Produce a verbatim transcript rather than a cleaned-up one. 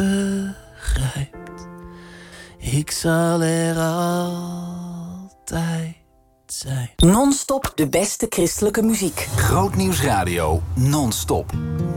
begrijpt. Ik zal er altijd zijn. Non-stop de beste christelijke muziek. Grootnieuws Radio, non-stop.